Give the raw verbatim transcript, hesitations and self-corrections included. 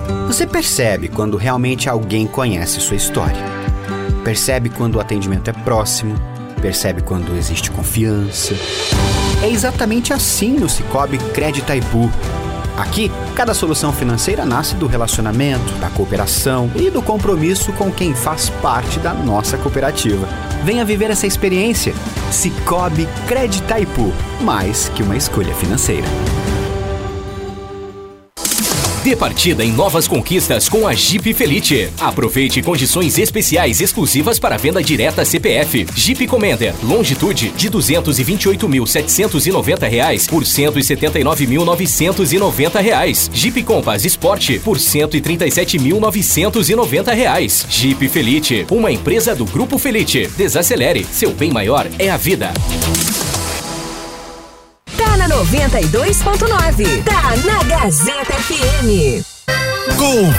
Você percebe quando realmente alguém conhece sua história. Percebe quando o atendimento é próximo, percebe quando existe confiança. É exatamente assim no Sicoob Crédito Itaipu. Aqui, cada solução financeira nasce do relacionamento, da cooperação e do compromisso com quem faz parte da nossa cooperativa. Venha viver essa experiência. Sicoob Crédito Itaipu, mais que uma escolha financeira. Dê partida em novas conquistas com a Jeep Felite. Aproveite condições especiais exclusivas para venda direta C P F. Jeep Commander Longitude de duzentos e vinte e oito mil setecentos e noventa reais por cento e setenta e nove mil novecentos e noventa reais. Jeep Compass Sport por cento e trinta e sete mil novecentos e noventa reais. Jeep Felite, uma empresa do Grupo Felite. Desacelere, seu bem maior é a vida. noventa e dois ponto nove. Tá na Gazeta F M. Gol